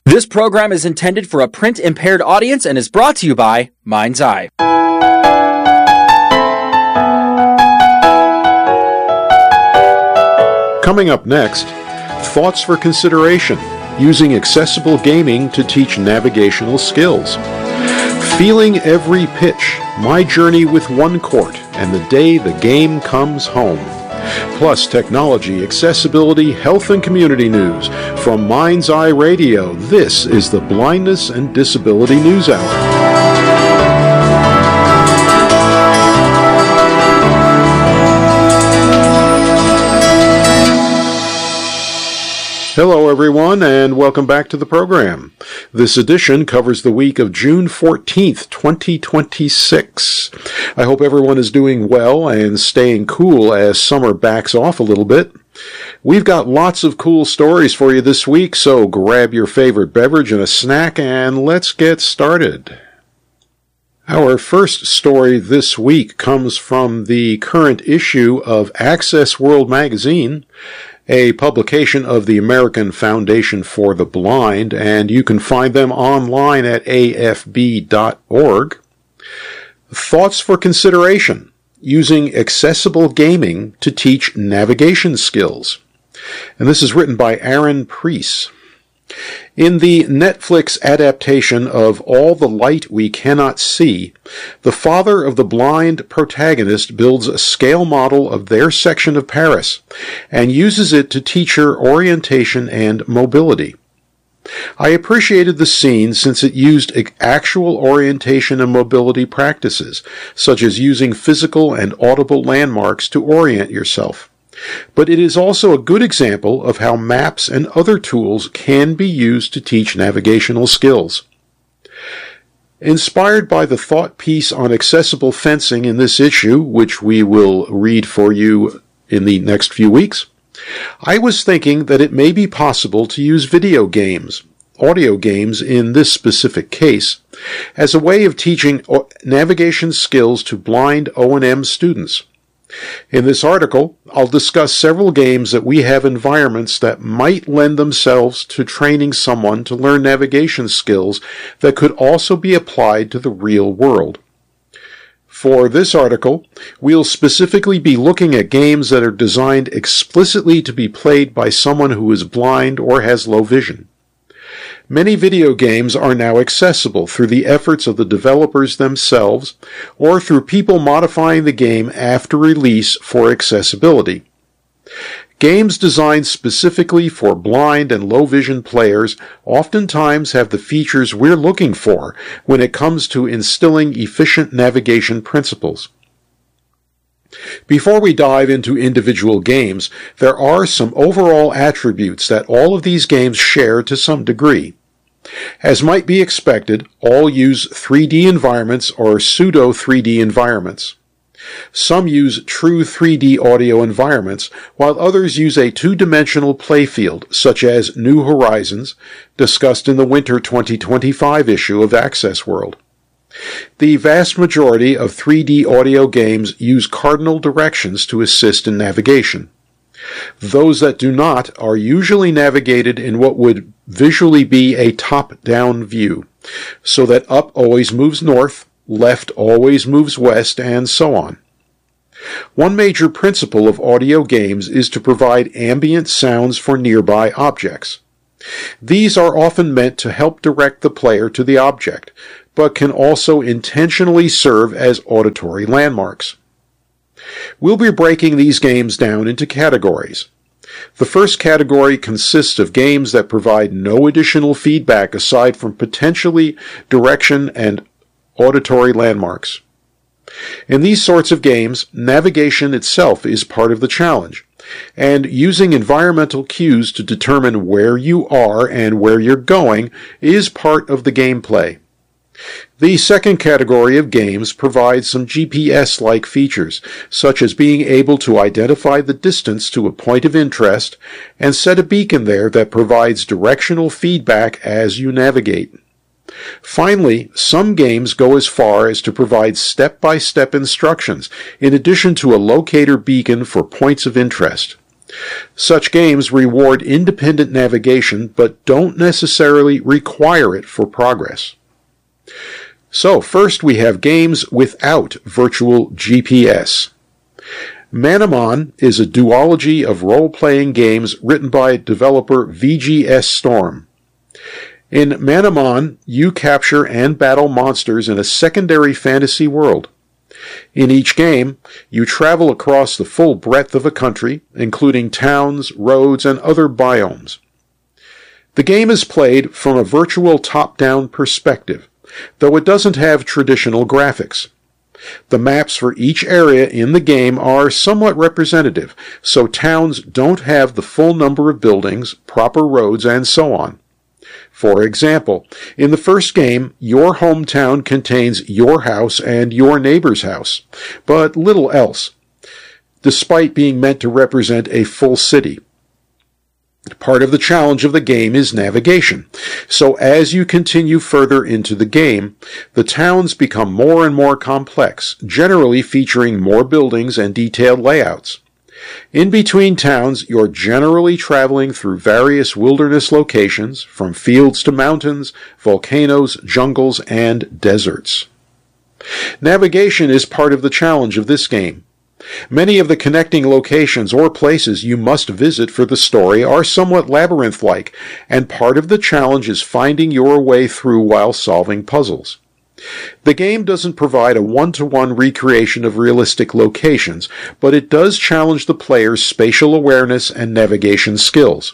This program is intended for a print-impaired audience and is brought to you by Mind's Eye. Coming up next, thoughts for consideration, using accessible gaming to teach navigational skills. Feeling every pitch, my journey with one court, and the day the game comes home. Plus technology, accessibility, health, and community news. From Mind's Eye Radio, this is the Blindness and Disability News Hour. Hello everyone, and welcome back to the program. This edition covers the week of June 14th, 2026. I hope everyone is doing well and staying cool as summer backs off a little bit. We've got lots of cool stories for you this week, so grab your favorite beverage and a snack and let's get started. Our first story this week comes from the current issue of Access World magazine, a publication of the American Foundation for the Blind, and you can find them online at afb.org. Thoughts for consideration, using accessible gaming to teach navigation skills. And this is written by Aaron Preece. In the Netflix adaptation of All the Light We Cannot See, the father of the blind protagonist builds a scale model of their section of Paris and uses it to teach her orientation and mobility. I appreciated the scene since it used actual orientation and mobility practices, such as using physical and audible landmarks to orient yourself. But it is also a good example of how maps and other tools can be used to teach navigational skills. Inspired by the thought piece on accessible fencing in this issue, which we will read for you in the next few weeks, I was thinking that it may be possible to use video games, audio games in this specific case, as a way of teaching navigation skills to blind O&M students. In this article, I'll discuss several games that we have environments that might lend themselves to training someone to learn navigation skills that could also be applied to the real world. For this article, we'll specifically be looking at games that are designed explicitly to be played by someone who is blind or has low vision. Many video games are now accessible through the efforts of the developers themselves or through people modifying the game after release for accessibility. Games designed specifically for blind and low vision players oftentimes have the features we're looking for when it comes to instilling efficient navigation principles. Before we dive into individual games, there are some overall attributes that all of these games share to some degree. As might be expected, all use 3D environments or pseudo-3D environments. Some use true 3D audio environments, while others use a two-dimensional playfield, such as New Horizons, discussed in the winter 2025 issue of Access World. The vast majority of 3D audio games use cardinal directions to assist in navigation. Those that do not are usually navigated in what would visually be a top-down view, so that up always moves north, left always moves west, and so on. One major principle of audio games is to provide ambient sounds for nearby objects. These are often meant to help direct the player to the object, but can also intentionally serve as auditory landmarks. We'll be breaking these games down into categories. The first category consists of games that provide no additional feedback aside from potentially direction and auditory landmarks. In these sorts of games, navigation itself is part of the challenge, and using environmental cues to determine where you are and where you're going is part of the gameplay. The second category of games provides some GPS-like features, such as being able to identify the distance to a point of interest and set a beacon there that provides directional feedback as you navigate. Finally, some games go as far as to provide step-by-step instructions, in addition to a locator beacon for points of interest. Such games reward independent navigation but don't necessarily require it for progress. So first we have games without virtual GPS. Manamon is a duology of role-playing games written by developer VGS Storm. In Manamon, you capture and battle monsters in a secondary fantasy world. In each game, you travel across the full breadth of a country, including towns, roads, and other biomes. The game is played from a virtual top-down perspective, though it doesn't have traditional graphics. The maps for each area in the game are somewhat representative, so towns don't have the full number of buildings, proper roads, and so on. For example, in the first game, your hometown contains your house and your neighbor's house, but little else, despite being meant to represent a full city. Part of the challenge of the game is navigation, so as you continue further into the game, the towns become more and more complex, generally featuring more buildings and detailed layouts. In between towns, you're generally traveling through various wilderness locations, from fields to mountains, volcanoes, jungles, and deserts. Navigation is part of the challenge of this game. Many of the connecting locations or places you must visit for the story are somewhat labyrinth-like, and part of the challenge is finding your way through while solving puzzles. The game doesn't provide a one-to-one recreation of realistic locations, but it does challenge the player's spatial awareness and navigation skills.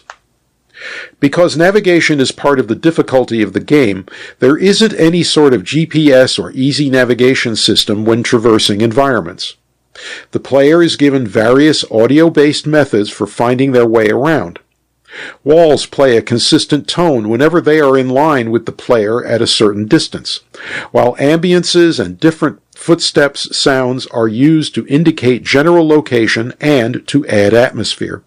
Because navigation is part of the difficulty of the game, there isn't any sort of GPS or easy navigation system when traversing environments. The player is given various audio-based methods for finding their way around. Walls play a consistent tone whenever they are in line with the player at a certain distance, while ambiances and different footsteps sounds are used to indicate general location and to add atmosphere.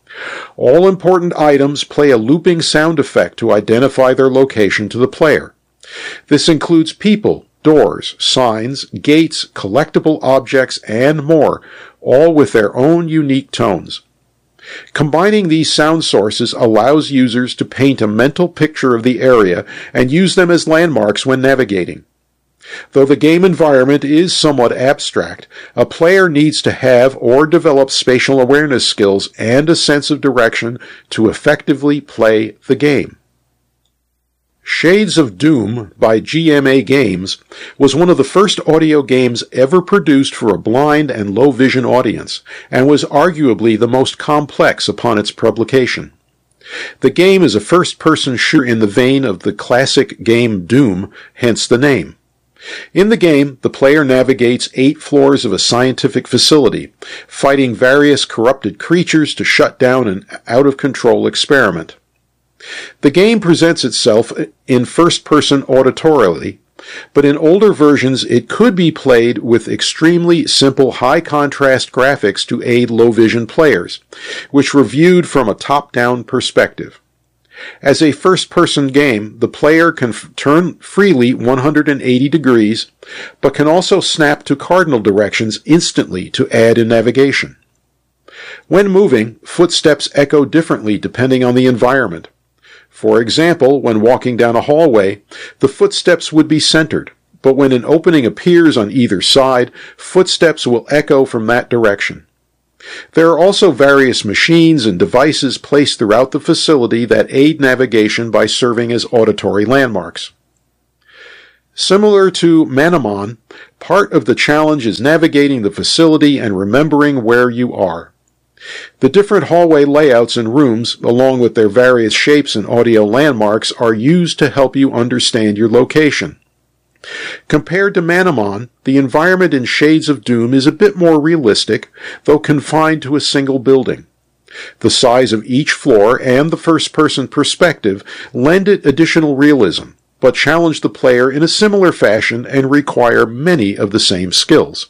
All important items play a looping sound effect to identify their location to the player. This includes people, doors, signs, gates, collectible objects, and more, all with their own unique tones. Combining these sound sources allows users to paint a mental picture of the area and use them as landmarks when navigating. Though the game environment is somewhat abstract, a player needs to have or develop spatial awareness skills and a sense of direction to effectively play the game. Shades of Doom by GMA Games was one of the first audio games ever produced for a blind and low-vision audience, and was arguably the most complex upon its publication. The game is a first-person shooter in the vein of the classic game Doom, hence the name. In the game, the player navigates 8 floors of a scientific facility, fighting various corrupted creatures to shut down an out-of-control experiment. The game presents itself in first-person auditorially, but in older versions it could be played with extremely simple high-contrast graphics to aid low-vision players, which were viewed from a top-down perspective. As a first-person game, the player can turn freely 180 degrees, but can also snap to cardinal directions instantly to add in navigation. When moving, footsteps echo differently depending on the environment. For example, when walking down a hallway, the footsteps would be centered, but when an opening appears on either side, footsteps will echo from that direction. There are also various machines and devices placed throughout the facility that aid navigation by serving as auditory landmarks. Similar to Manamon, part of the challenge is navigating the facility and remembering where you are. The different hallway layouts and rooms, along with their various shapes and audio landmarks, are used to help you understand your location. Compared to Manamon, the environment in Shades of Doom is a bit more realistic, though confined to a single building. The size of each floor and the first-person perspective lend it additional realism, but challenge the player in a similar fashion and require many of the same skills.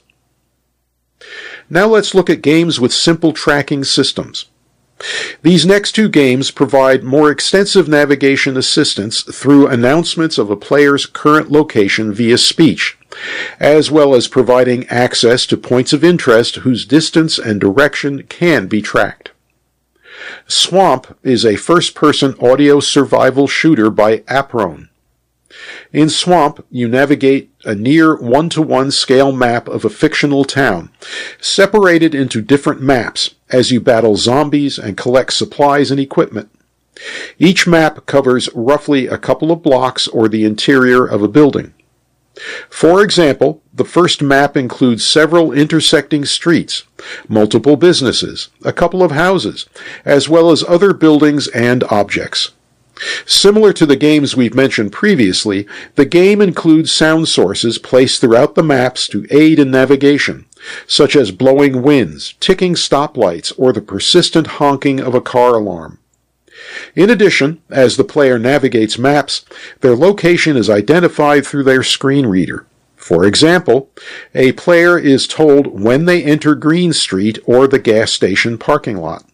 Now let's look at games with simple tracking systems. These next 2 games provide more extensive navigation assistance through announcements of a player's current location via speech, as well as providing access to points of interest whose distance and direction can be tracked. Swamp is a first-person audio survival shooter by Aprone. In Swamp, you navigate a near one-to-one scale map of a fictional town, separated into different maps as you battle zombies and collect supplies and equipment. Each map covers roughly a couple of blocks or the interior of a building. For example, the first map includes several intersecting streets, multiple businesses, a couple of houses, as well as other buildings and objects. Similar to the games we've mentioned previously, the game includes sound sources placed throughout the maps to aid in navigation, such as blowing winds, ticking stoplights, or the persistent honking of a car alarm. In addition, as the player navigates maps, their location is identified through their screen reader. For example, a player is told when they enter Green Street or the gas station parking lot.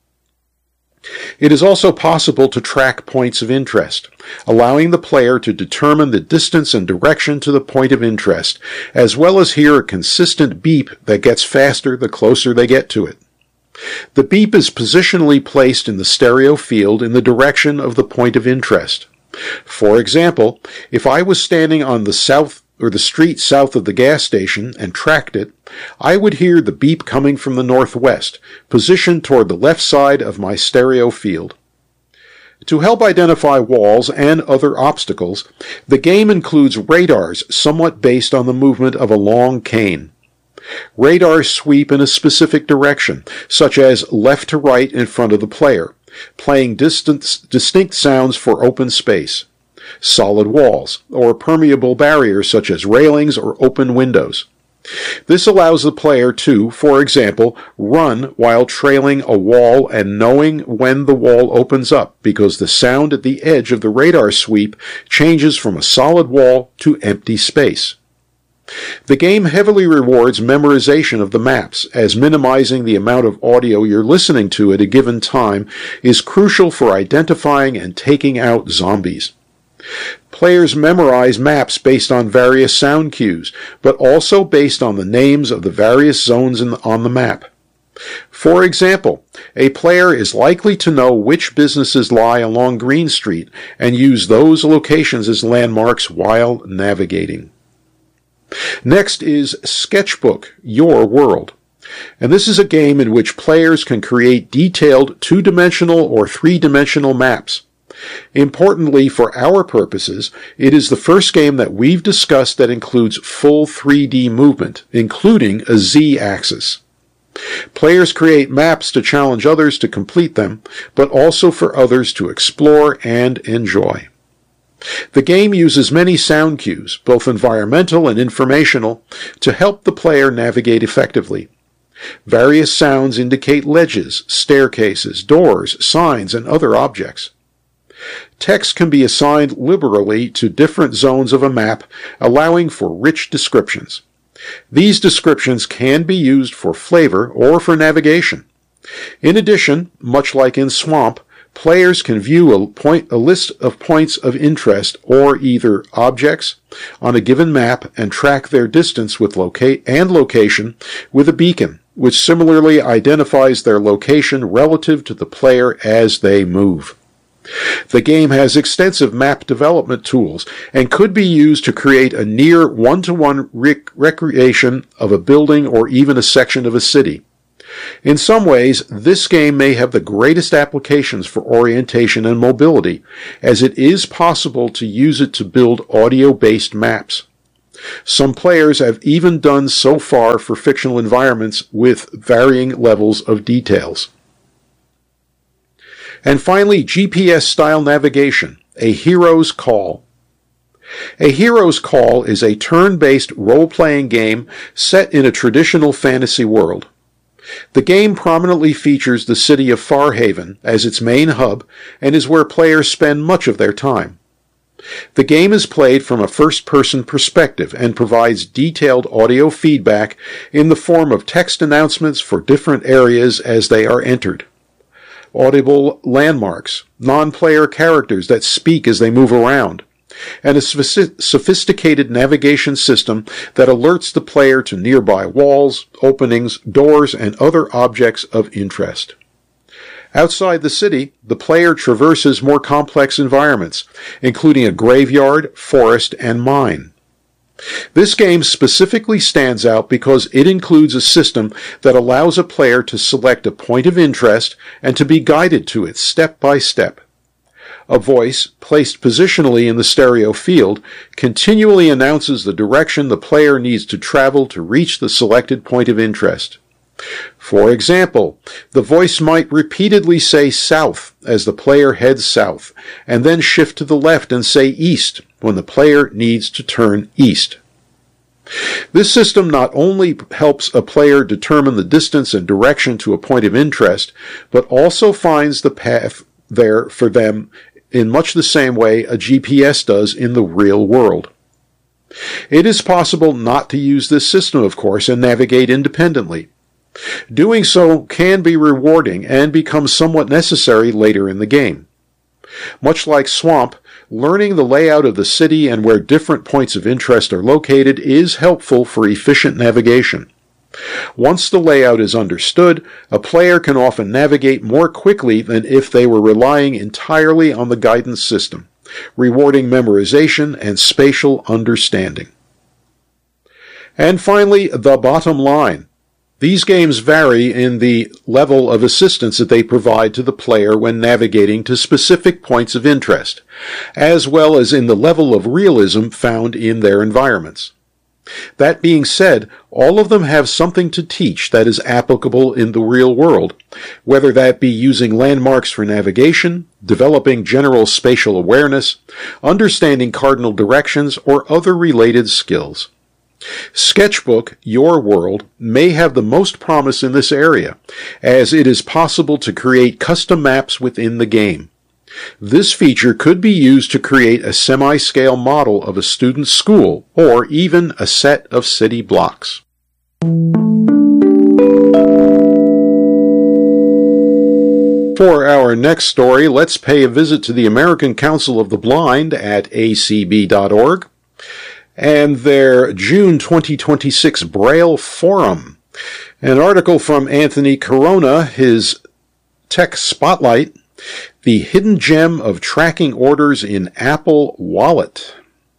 It is also possible to track points of interest, allowing the player to determine the distance and direction to the point of interest, as well as hear a consistent beep that gets faster the closer they get to it. The beep is positionally placed in the stereo field in the direction of the point of interest. For example, if I was standing on the street south of the gas station and tracked it, I would hear the beep coming from the northwest, positioned toward the left side of my stereo field. To help identify walls and other obstacles, the game includes radars somewhat based on the movement of a long cane. Radars sweep in a specific direction, such as left to right in front of the player, playing distinct sounds for open space, solid walls, or permeable barriers such as railings or open windows. This allows the player to, for example, run while trailing a wall and knowing when the wall opens up, because the sound at the edge of the radar sweep changes from a solid wall to empty space. The game heavily rewards memorization of the maps, as minimizing the amount of audio you're listening to at a given time is crucial for identifying and taking out zombies. Players memorize maps based on various sound cues, but also based on the names of the various zones on the map. For example, a player is likely to know which businesses lie along Green Street and use those locations as landmarks while navigating. Next is Sketchbook, Your World. And this is a game in which players can create detailed two-dimensional or three-dimensional maps. Importantly for our purposes, it is the first game that we've discussed that includes full 3D movement, including a Z-axis. Players create maps to challenge others to complete them, but also for others to explore and enjoy. The game uses many sound cues, both environmental and informational, to help the player navigate effectively. Various sounds indicate ledges, staircases, doors, signs, and other objects. Text can be assigned liberally to different zones of a map, allowing for rich descriptions. These descriptions can be used for flavor or for navigation. In addition, much like in Swamp, players can view a list of points of interest or either objects on a given map and track their distance with location with a beacon, which similarly identifies their location relative to the player as they move. The game has extensive map development tools and could be used to create a near one-to-one recreation of a building or even a section of a city. In some ways, this game may have the greatest applications for orientation and mobility, as it is possible to use it to build audio-based maps. Some players have even done so far for fictional environments with varying levels of details. And finally, GPS-style navigation, A Hero's Call. A Hero's Call is a turn-based role-playing game set in a traditional fantasy world. The game prominently features the city of Farhaven as its main hub and is where players spend much of their time. The game is played from a first-person perspective and provides detailed audio feedback in the form of text announcements for different areas as they are entered. Audible landmarks, non-player characters that speak as they move around, and a sophisticated navigation system that alerts the player to nearby walls, openings, doors, and other objects of interest. Outside the city, the player traverses more complex environments, including a graveyard, forest, and mine. This game specifically stands out because it includes a system that allows a player to select a point of interest and to be guided to it step by step. A voice, placed positionally in the stereo field, continually announces the direction the player needs to travel to reach the selected point of interest. For example, the voice might repeatedly say south as the player heads south, and then shift to the left and say east when the player needs to turn east. This system not only helps a player determine the distance and direction to a point of interest, but also finds the path there for them in much the same way a GPS does in the real world. It is possible not to use this system, of course, and navigate independently. Doing so can be rewarding and become somewhat necessary later in the game. Much like Swamp, learning the layout of the city and where different points of interest are located is helpful for efficient navigation. Once the layout is understood, a player can often navigate more quickly than if they were relying entirely on the guidance system, rewarding memorization and spatial understanding. And finally, the bottom line. These games vary in the level of assistance that they provide to the player when navigating to specific points of interest, as well as in the level of realism found in their environments. That being said, all of them have something to teach that is applicable in the real world, whether that be using landmarks for navigation, developing general spatial awareness, understanding cardinal directions, or other related skills. Sketchbook, Your World, may have the most promise in this area, as it is possible to create custom maps within the game. This feature could be used to create a semi-scale model of a student's school, or even a set of city blocks. For our next story, let's pay a visit to the American Council of the Blind at acb.org. and their June 2026 Braille Forum. An article from Anthony Corona, his Tech Spotlight, The Hidden Gem of Tracking Orders in Apple Wallet.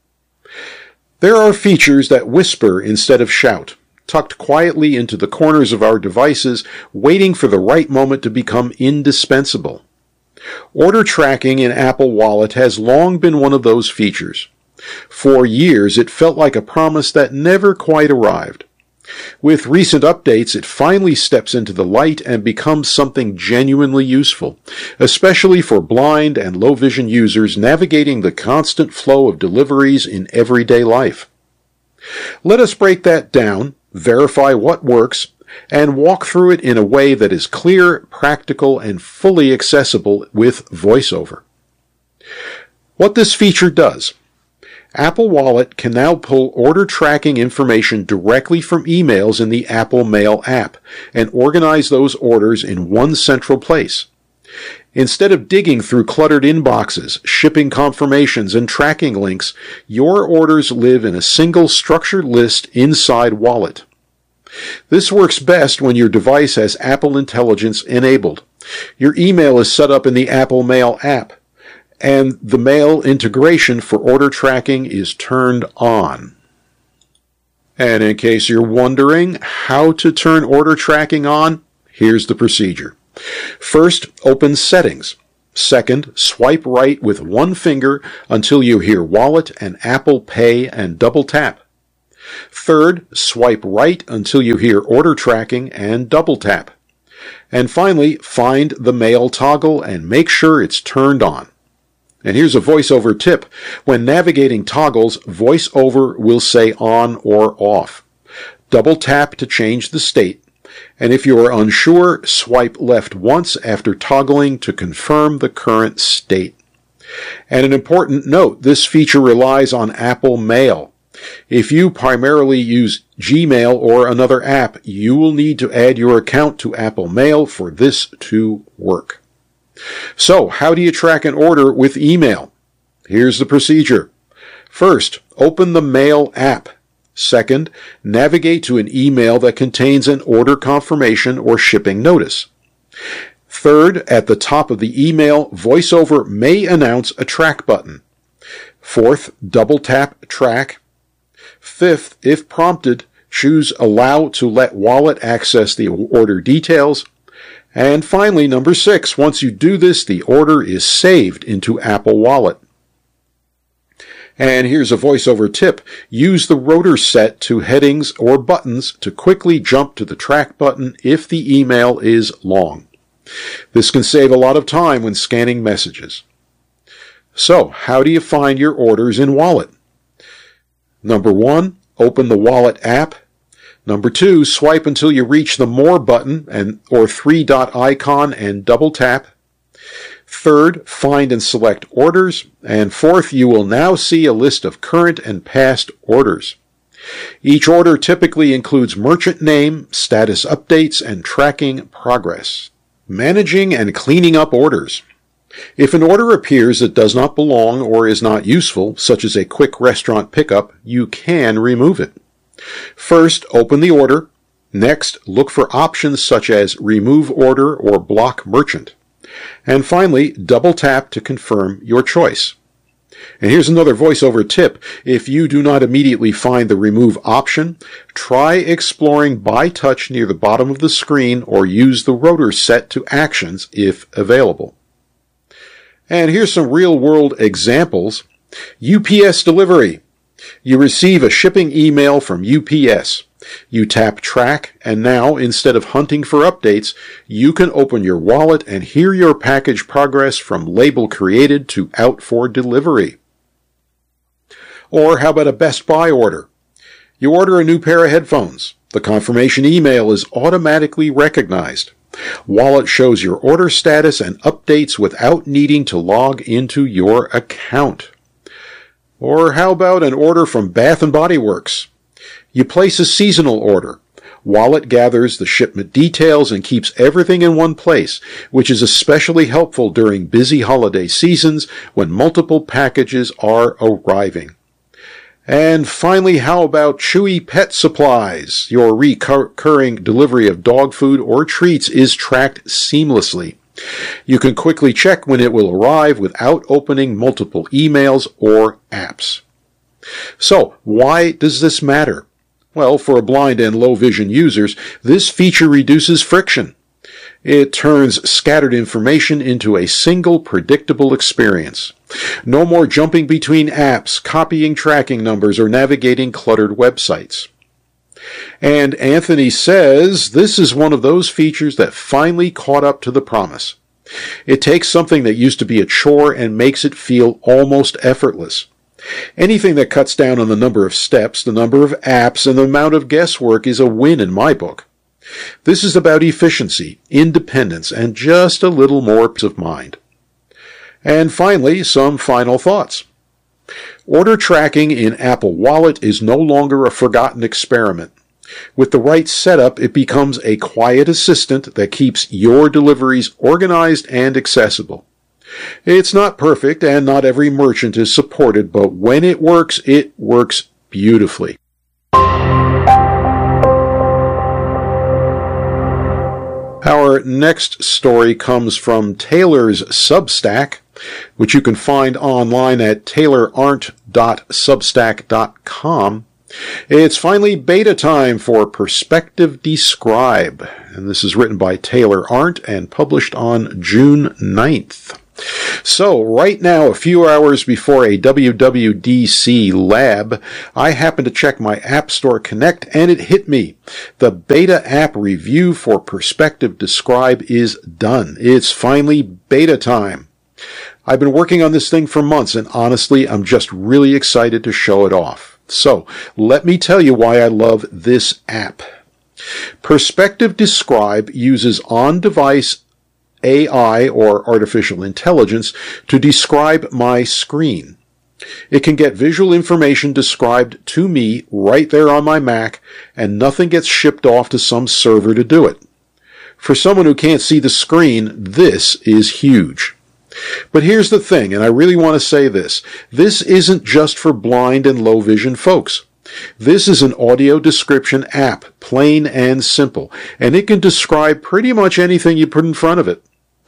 There are features that whisper instead of shout, tucked quietly into the corners of our devices, waiting for the right moment to become indispensable. Order tracking in Apple Wallet has long been one of those features. For years, it felt like a promise that never quite arrived. With recent updates, it finally steps into the light and becomes something genuinely useful, especially for blind and low-vision users navigating the constant flow of deliveries in everyday life. Let us break that down, verify what works, and walk through it in a way that is clear, practical, and fully accessible with VoiceOver. What this feature does. Apple Wallet can now pull order tracking information directly from emails in the Apple Mail app and organize those orders in one central place. Instead of digging through cluttered inboxes, shipping confirmations, and tracking links, your orders live in a single structured list inside Wallet. This works best when your device has Apple Intelligence enabled. Your email is set up in the Apple Mail app, and the mail integration for order tracking is turned on. And in case you're wondering how to turn order tracking on, here's the procedure. First, open Settings. Second, swipe right with one finger until you hear Wallet and Apple Pay and double tap. Third, swipe right until you hear Order Tracking and double tap. And finally, find the Mail toggle and make sure it's turned on. And here's a VoiceOver tip. When navigating toggles, VoiceOver will say on or off. Double tap to change the state. And if you are unsure, swipe left once after toggling to confirm the current state. And an important note, this feature relies on Apple Mail. If you primarily use Gmail or another app, you will need to add your account to Apple Mail for this to work. So, how do you track an order with email? Here's the procedure. First, open the Mail app. Second, navigate to an email that contains an order confirmation or shipping notice. Third, at the top of the email, VoiceOver may announce a track button. Fourth, double tap track. Fifth, if prompted, choose allow to let Wallet access the order details. And finally, number 6, once you do this, the order is saved into Apple Wallet. And here's a VoiceOver tip. Use the rotor set to headings or buttons to quickly jump to the track button if the email is long. This can save a lot of time when scanning messages. So, how do you find your orders in Wallet? Number 1, open the Wallet app. Number 2, swipe until you reach the More button or 3-dot icon and double tap. Third, find and select orders. And fourth, you will now see a list of current and past orders. Each order typically includes merchant name, status updates, and tracking progress. Managing and cleaning up orders. If an order appears that does not belong or is not useful, such as a quick restaurant pickup, you can remove it. First, open the order. Next, look for options such as Remove Order or Block Merchant. And finally, double tap to confirm your choice. And here's another VoiceOver tip. If you do not immediately find the Remove option, try exploring by touch near the bottom of the screen or use the rotor set to actions if available. And here's some real-world examples. UPS delivery. You receive a shipping email from UPS. You tap track, and now, instead of hunting for updates, you can open your wallet and hear your package progress from label created to out for delivery. Or how about a Best Buy order? You order a new pair of headphones. The confirmation email is automatically recognized. Wallet shows your order status and updates without needing to log into your account. Or how about an order from Bath & Body Works? You place a seasonal order. Wallet gathers the shipment details and keeps everything in one place, which is especially helpful during busy holiday seasons when multiple packages are arriving. And finally, how about Chewy Pet Supplies? Your recurring delivery of dog food or treats is tracked seamlessly. You can quickly check when it will arrive without opening multiple emails or apps. So, why does this matter? Well, for blind and low vision users, this feature reduces friction. It turns scattered information into a single predictable experience. No more jumping between apps, copying tracking numbers, or navigating cluttered websites. And Anthony says this is one of those features that finally caught up to the promise. It takes something that used to be a chore and makes it feel almost effortless. Anything that cuts down on the number of steps, the number of apps, and the amount of guesswork is a win in my book. This is about efficiency, independence, and just a little more peace of mind. And finally, some final thoughts. Order tracking in Apple Wallet is no longer a forgotten experiment. With the right setup, it becomes a quiet assistant that keeps your deliveries organized and accessible. It's not perfect, and not every merchant is supported, but when it works beautifully. Our next story comes from Taylor's Substack, which you can find online at taylorarndt.substack.com. It's finally beta time for Perspective Describe, and this is written by Taylor Arndt and published on June 9th. So, right now, a few hours before a WWDC lab, I happened to check my App Store Connect, and it hit me. The beta app review for Perspective Describe is done. It's finally beta time. I've been working on this thing for months, and honestly, I'm just really excited to show it off. So, let me tell you why I love this app. Perspective Describe uses on-device AI, or artificial intelligence, to describe my screen. It can get visual information described to me right there on my Mac, and nothing gets shipped off to some server to do it. For someone who can't see the screen, this is huge. But here's the thing, and I really want to say this. This isn't just for blind and low vision folks. This is an audio description app, plain and simple, and it can describe pretty much anything you put in front of it.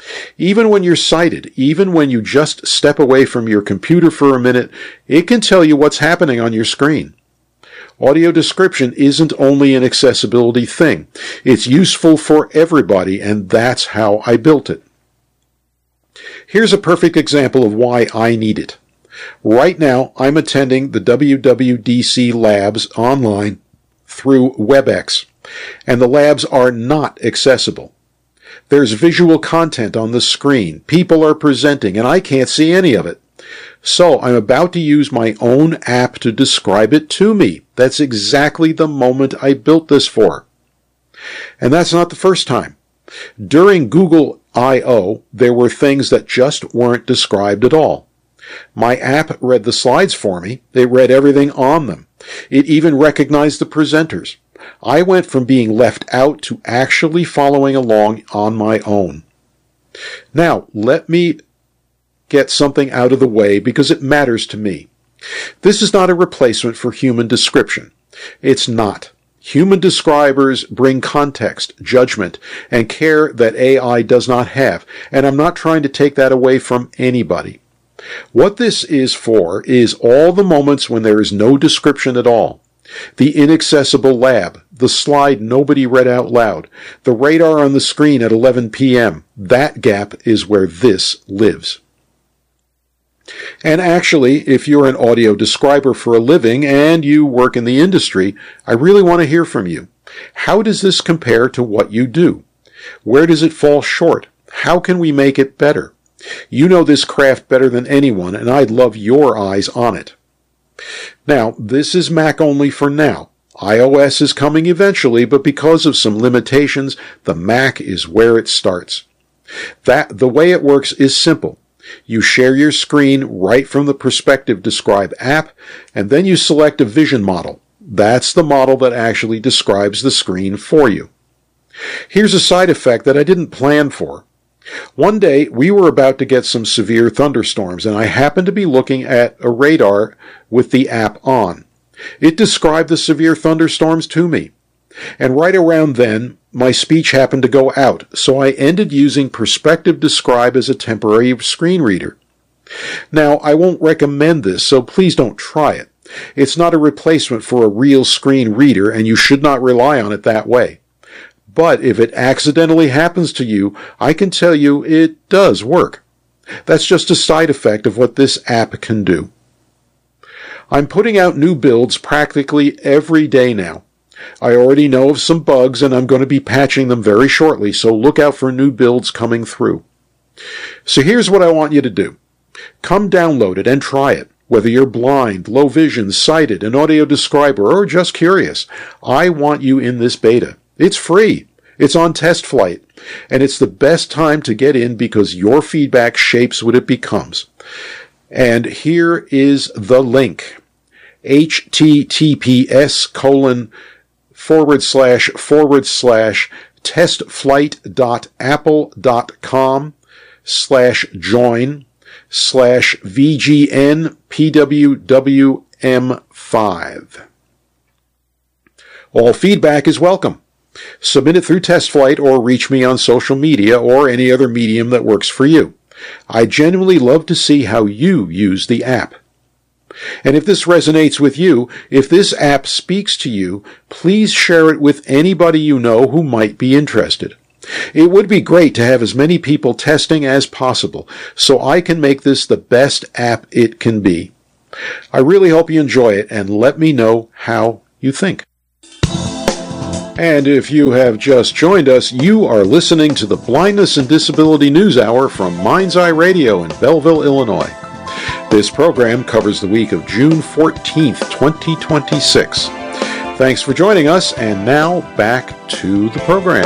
Even when you're sighted, even when you just step away from your computer for a minute, it can tell you what's happening on your screen. Audio description isn't only an accessibility thing. It's useful for everybody, and that's how I built it. Here's a perfect example of why I need it. Right now, I'm attending the WWDC labs online through WebEx, and the labs are not accessible. There's visual content on the screen. People are presenting, and I can't see any of it. So I'm about to use my own app to describe it to me. That's exactly the moment I built this for. And that's not the first time. During Google I/O, there were things that just weren't described at all. My app read the slides for me. It read everything on them. It even recognized the presenters. I went from being left out to actually following along on my own. Now, let me get something out of the way because it matters to me. This is not a replacement for human description. It's not. Human describers bring context, judgment, and care that AI does not have, and I'm not trying to take that away from anybody. What this is for is all the moments when there is no description at all. The inaccessible lab, the slide nobody read out loud, the radar on the screen at 11 p.m. That gap is where this lives. And actually, if you're an audio describer for a living and you work in the industry, I really want to hear from you. How does this compare to what you do? Where does it fall short? How can we make it better? You know this craft better than anyone, and I'd love your eyes on it. Now, this is Mac only for now. iOS is coming eventually, but because of some limitations, the Mac is where it starts. The way it works is simple. You share your screen right from the Perspective Describe app, and then you select a vision model. That's the model that actually describes the screen for you. Here's a side effect that I didn't plan for. One day, we were about to get some severe thunderstorms, and I happened to be looking at a radar with the app on. It described the severe thunderstorms to me. And right around then, my speech happened to go out, so I ended using Perspective Describe as a temporary screen reader. Now, I won't recommend this, so please don't try it. It's not a replacement for a real screen reader, and you should not rely on it that way. But if it accidentally happens to you, I can tell you it does work. That's just a side effect of what this app can do. I'm putting out new builds practically every day now. I already know of some bugs, and I'm going to be patching them very shortly, so look out for new builds coming through. So here's what I want you to do. Come download it and try it. Whether you're blind, low vision, sighted, an audio describer, or just curious, I want you in this beta. It's free. It's on test flight. And it's the best time to get in because your feedback shapes what it becomes. And here is the link. https://testflight.apple.com/join/VGNPWWM5. All feedback is welcome. Submit it through TestFlight or reach me on social media or any other medium that works for you. I genuinely love to see how you use the app. And if this resonates with you, if this app speaks to you, please share it with anybody you know who might be interested. It would be great to have as many people testing as possible, so I can make this the best app it can be. I really hope you enjoy it, and let me know how you think. And if you have just joined us, you are listening to the Blindness and Disability News Hour from Mind's Eye Radio in Belleville, Illinois. This program covers the week of June 14th, 2026. Thanks for joining us, and now back to the program.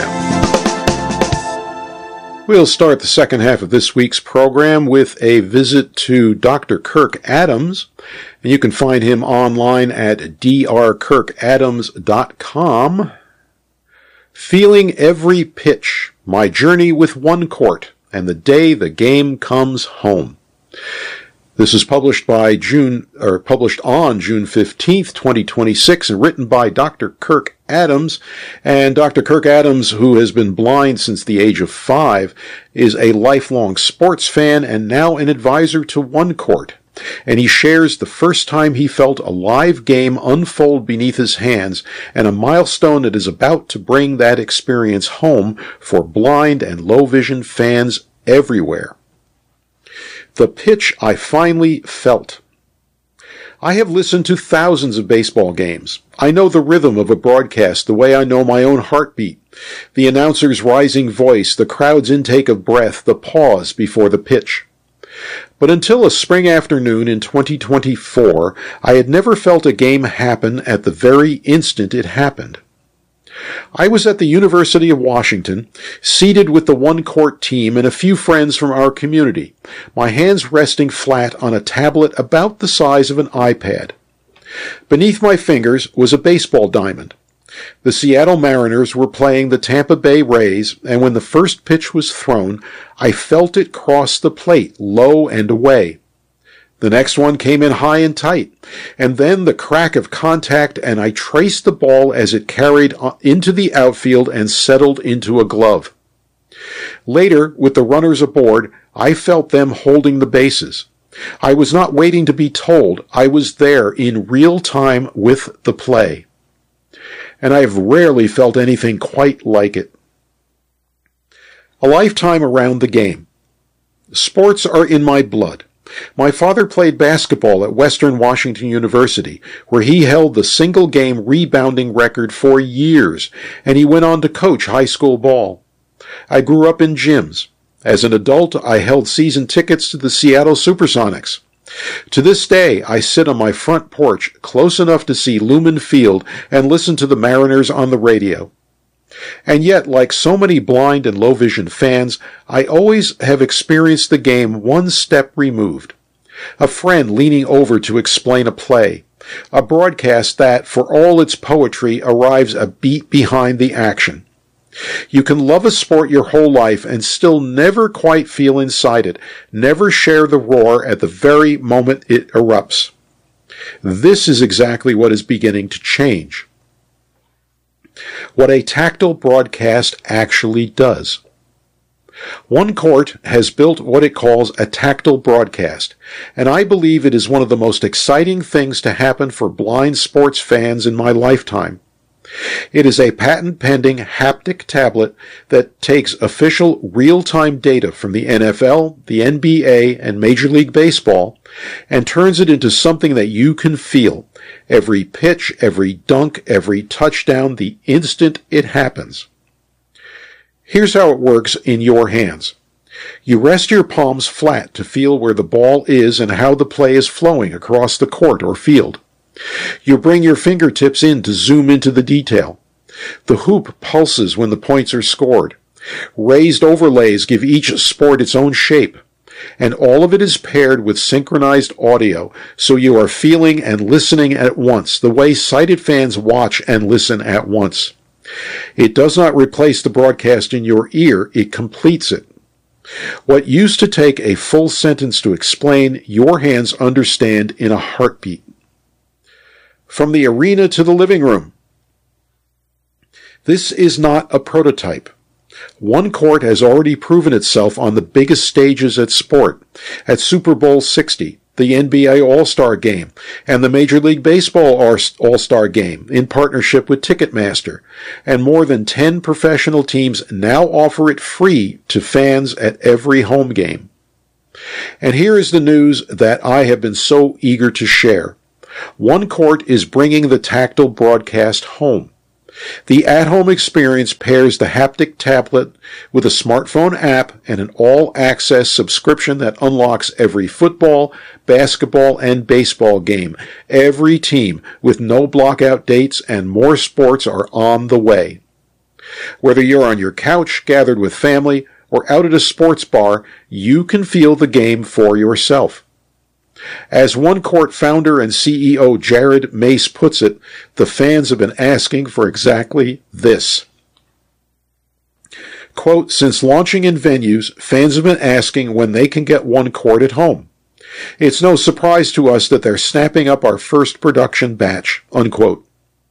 We'll start the second half of this week's program with a visit to Dr. Kirk Adams, and you can find him online at drkirkadams.com. Feeling Every Pitch, My Journey with One Court, and the Day the Game Comes Home. This is published on June 15th, 2026, and written by Dr. Kirk Adams. And Dr. Kirk Adams, who has been blind since the age of 5, is a lifelong sports fan and now an advisor to OneCourt. And he shares the first time he felt a live game unfold beneath his hands, and a milestone that is about to bring that experience home for blind and low-vision fans everywhere. The pitch I finally felt. I have listened to thousands of baseball games. I know the rhythm of a broadcast the way I know my own heartbeat, the announcer's rising voice, the crowd's intake of breath, the pause before the pitch. But until a spring afternoon in 2024, I had never felt a game happen at the very instant it happened. I was at the University of Washington, seated with the OneCourt team and a few friends from our community, my hands resting flat on a tablet about the size of an iPad. Beneath my fingers was a baseball diamond. The Seattle Mariners were playing the Tampa Bay Rays, and when the first pitch was thrown, I felt it cross the plate, low and away. The next one came in high and tight, and then the crack of contact, and I traced the ball as it carried into the outfield and settled into a glove. Later, with the runners aboard, I felt them holding the bases. I was not waiting to be told. I was there in real time with the play. And I have rarely felt anything quite like it. A lifetime around the game. Sports are in my blood. My father played basketball at Western Washington University, where he held the single-game rebounding record for years, and he went on to coach high school ball. I grew up in gyms. As an adult, I held season tickets to the Seattle Supersonics. To this day, I sit on my front porch, close enough to see Lumen Field, and listen to the Mariners on the radio. And yet, like so many blind and low-vision fans, I always have experienced the game one step removed. A friend leaning over to explain a play. A broadcast that, for all its poetry, arrives a beat behind the action. You can love a sport your whole life and still never quite feel inside it, never share the roar at the very moment it erupts. This is exactly what is beginning to change. What a tactile broadcast actually does. OneCourt has built what it calls a tactile broadcast, and I believe it is one of the most exciting things to happen for blind sports fans in my lifetime. It is a patent-pending haptic tablet that takes official real-time data from the NFL, the NBA, and Major League Baseball and turns it into something that you can feel. Every pitch, every dunk, every touchdown, the instant it happens. Here's how it works in your hands. You rest your palms flat to feel where the ball is and how the play is flowing across the court or field. You bring your fingertips in to zoom into the detail. The hoop pulses when the points are scored. Raised overlays give each sport its own shape. And all of it is paired with synchronized audio, so you are feeling and listening at once, the way sighted fans watch and listen at once. It does not replace the broadcast in your ear, it completes it. What used to take a full sentence to explain, your hands understand in a heartbeat. From the arena to the living room. This is not a prototype. OneCourt has already proven itself on the biggest stages at sport, at Super Bowl 60, the NBA All-Star Game, and the Major League Baseball All-Star Game in partnership with Ticketmaster, and more than 10 professional teams now offer it free to fans at every home game. And here is the news that I have been so eager to share. OneCourt is bringing the tactile broadcast home. The at-home experience pairs the haptic tablet with a smartphone app and an all-access subscription that unlocks every football, basketball, and baseball game, every team, with no blockout dates, and more sports are on the way. Whether you're on your couch, gathered with family, or out at a sports bar, you can feel the game for yourself. As OneCourt founder and CEO Jared Mace puts it, the fans have been asking for exactly this. Quote, since launching in venues, fans have been asking when they can get OneCourt at home. It's no surprise to us that they're snapping up our first production batch, unquote.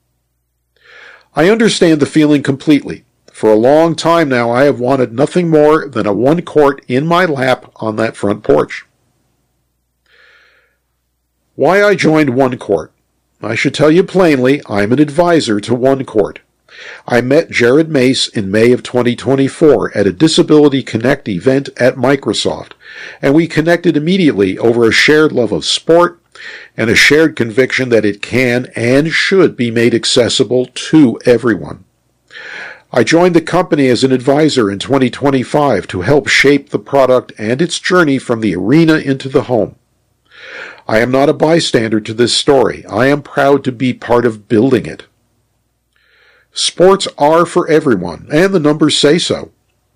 I understand the feeling completely. For a long time now, I have wanted nothing more than a one-quart in my lap on that front porch. Why I joined One Court. I should tell you plainly, I'm an advisor to One Court. I met Jared Mace in May of 2024 at a Disability Connect event at Microsoft, and we connected immediately over a shared love of sport and a shared conviction that it can and should be made accessible to everyone. I joined the company as an advisor in 2025 to help shape the product and its journey from the arena into the home. I am not a bystander to this story. I am proud to be part of building it. Sports are for everyone, and the numbers say so.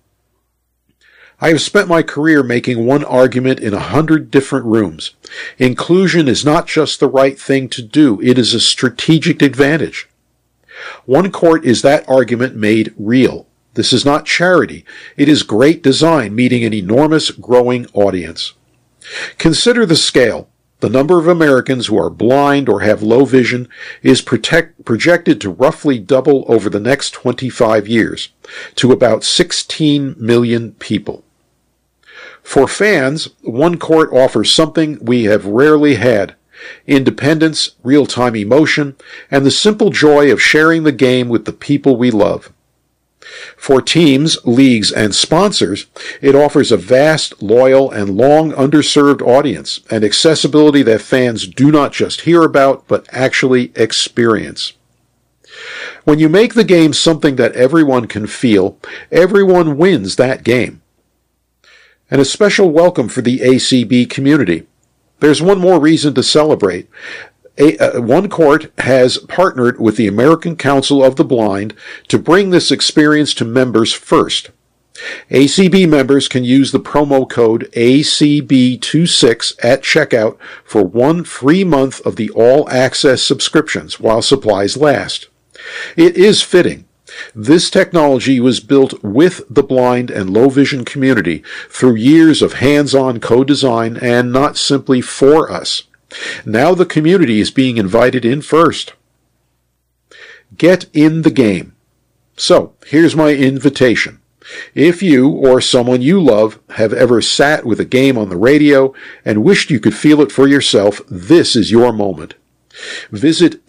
I have spent my career making one argument in 100 different rooms. Inclusion is not just the right thing to do, it is a strategic advantage. One Court is that argument made real. This is not charity. It is great design meeting an enormous growing audience. Consider the scale. The number of Americans who are blind or have low vision is projected to roughly double over the next 25 years, to about 16 million people. For fans, One Court offers something we have rarely had: independence, real-time emotion, and the simple joy of sharing the game with the people we love. For teams, leagues, and sponsors, it offers a vast, loyal, and long underserved audience, and accessibility that fans do not just hear about, but actually experience. When you make the game something that everyone can feel, everyone wins that game. And a special welcome for the ACB community. There's one more reason to celebrate. One Court has partnered with the American Council of the Blind to bring this experience to members first. ACB members can use the promo code ACB26 at checkout for 1 free month of the all-access subscriptions while supplies last. It is fitting. This technology was built with the blind and low vision community through years of hands-on co-design and not simply for us. Now the community is being invited in first. Get in the game. So, here's my invitation. If you or someone you love have ever sat with a game on the radio and wished you could feel it for yourself, this is your moment. Visit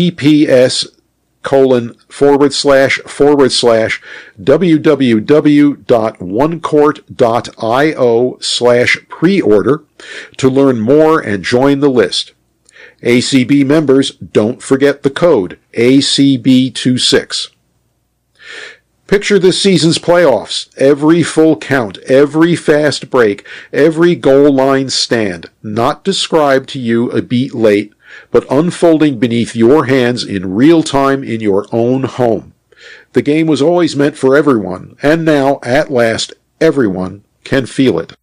https://www.onecourt.io/preorder to learn more and join the list. ACB members, don't forget the code ACB26. Picture this season's playoffs. Every full count, every fast break, every goal line stand, not described to you a beat late, but unfolding beneath your hands in real time in your own home. The game was always meant for everyone, and now, at last, everyone can feel it.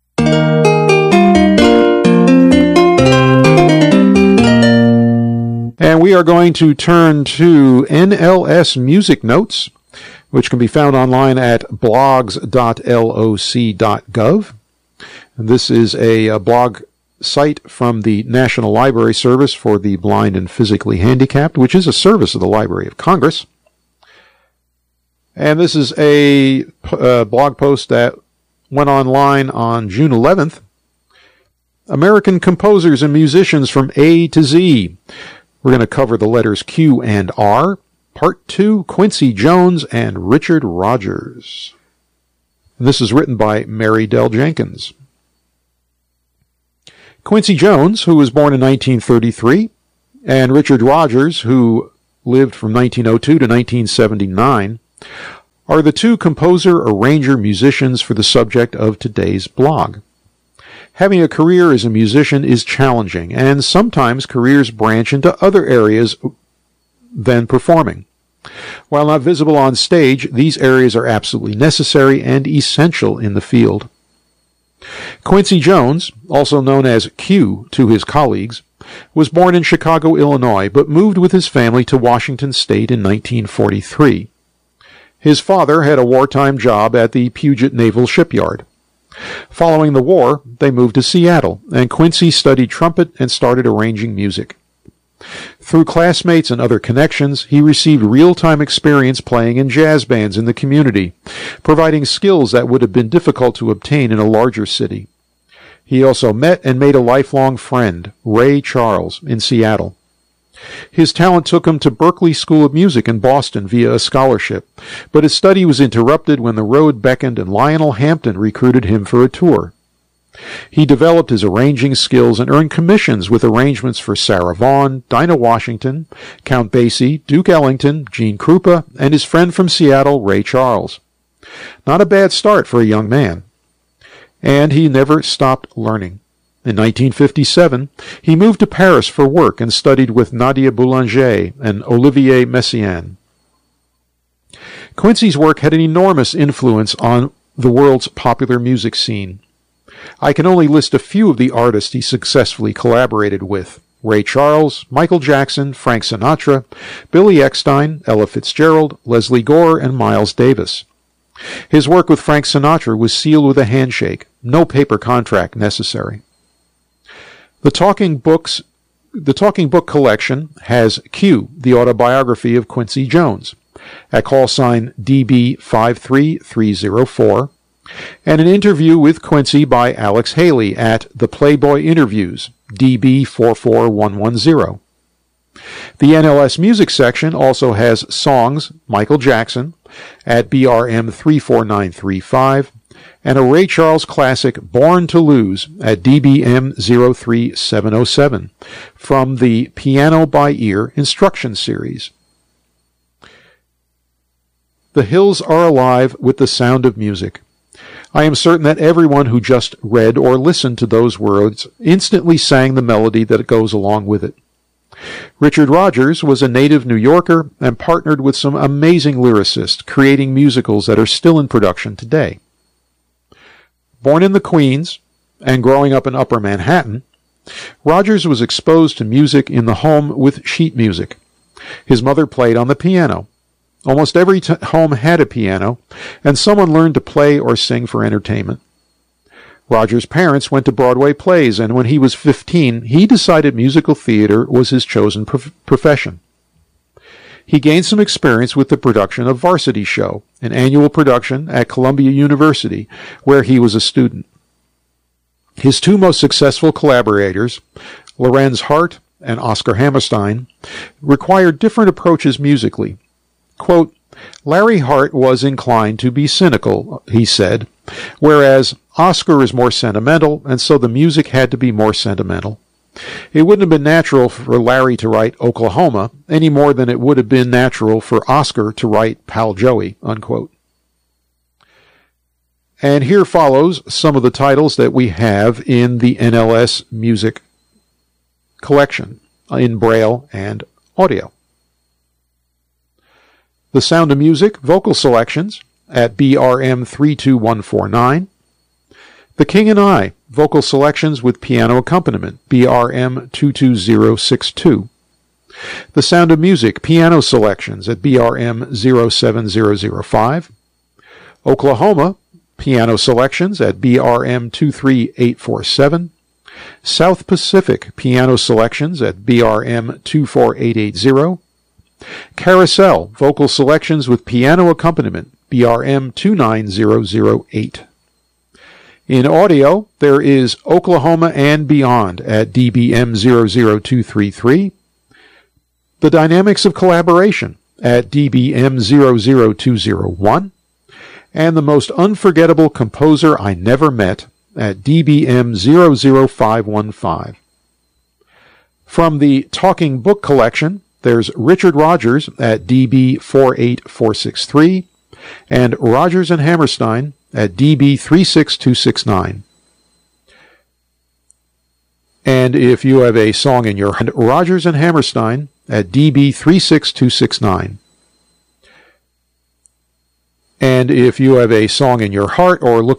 And we are going to turn to NLS Music Notes, which can be found online at blogs.loc.gov. And this is a blog site from the National Library Service for the Blind and Physically Handicapped, which is a service of the Library of Congress. And this is a blog post that went online on June 11th. American composers and musicians from A to Z. We're going to cover the letters Q and R. Part 2, Quincy Jones and Richard Rodgers. And this is written by Mary Dell Jenkins. Quincy Jones, who was born in 1933, and Richard Rodgers, who lived from 1902 to 1979, are the two composer-arranger musicians for the subject of today's blog. Having a career as a musician is challenging, and sometimes careers branch into other areas than performing. While not visible on stage, these areas are absolutely necessary and essential in the field. Quincy Jones, also known as Q to his colleagues, was born in Chicago, Illinois, but moved with his family to Washington State in 1943. His father had a wartime job at the Puget Naval Shipyard. Following the war, they moved to Seattle, and Quincy studied trumpet and started arranging music. Through classmates and other connections, he received real-time experience playing in jazz bands in the community, providing skills that would have been difficult to obtain in a larger city. He also met and made a lifelong friend, Ray Charles, in Seattle. His talent took him to Berklee School of Music in Boston via a scholarship, but his study was interrupted when the road beckoned and Lionel Hampton recruited him for a tour. He developed his arranging skills and earned commissions with arrangements for Sarah Vaughan, Dinah Washington, Count Basie, Duke Ellington, Gene Krupa, and his friend from Seattle, Ray Charles. Not a bad start for a young man. And he never stopped learning. In 1957, he moved to Paris for work and studied with Nadia Boulanger and Olivier Messiaen. Quincy's work had an enormous influence on the world's popular music scene. I can only list a few of the artists he successfully collaborated with: Ray Charles, Michael Jackson, Frank Sinatra, Billy Eckstine, Ella Fitzgerald, Leslie Gore, and Miles Davis. His work with Frank Sinatra was sealed with a handshake, no paper contract necessary. The Talking Book collection has Q, the autobiography of Quincy Jones, at call sign DB53304, and an interview with Quincy by Alex Haley at The Playboy Interviews, DB44110. The NLS Music section also has Songs, Michael Jackson, at BRM 34935, and a Ray Charles classic, Born to Lose, at DBM 03707, from the Piano by Ear Instruction Series. The hills are alive with the sound of music. I am certain that everyone who just read or listened to those words instantly sang the melody that goes along with it. Richard Rodgers was a native New Yorker and partnered with some amazing lyricists, creating musicals that are still in production today. Born in the Queens and growing up in Upper Manhattan, Rodgers was exposed to music in the home with sheet music. His mother played on the piano. Almost every home had a piano, and someone learned to play or sing for entertainment. Rodgers' parents went to Broadway plays, and when he was 15, he decided musical theater was his chosen profession. He gained some experience with the production of Varsity Show, an annual production at Columbia University, where he was a student. His two most successful collaborators, Lorenz Hart and Oscar Hammerstein, required different approaches musically. Quote, Larry Hart was inclined to be cynical, he said, whereas Oscar is more sentimental, and so the music had to be more sentimental. It wouldn't have been natural for Larry to write Oklahoma any more than it would have been natural for Oscar to write Pal Joey, unquote. And here follows some of the titles that we have in the NLS Music collection in Braille and audio. The Sound of Music vocal selections at BRM 32149. The King and I vocal selections with piano accompaniment, BRM 22062. The Sound of Music piano selections at BRM 07005. Oklahoma piano selections at BRM 23847. South Pacific piano selections at BRM 24880. Carousel vocal selections with piano accompaniment, BRM 29008. In audio, there is Oklahoma and Beyond at DBM 00233. The Dynamics of Collaboration at DBM 00201. And The Most Unforgettable Composer I Never Met at DBM 00515. From the Talking Book collection, there's Richard Rodgers at DB 48463 and Rodgers and Hammerstein at DB 36269. And if you have a song in your hand, Rodgers and Hammerstein at DB 36269. And if you have a song in your heart or look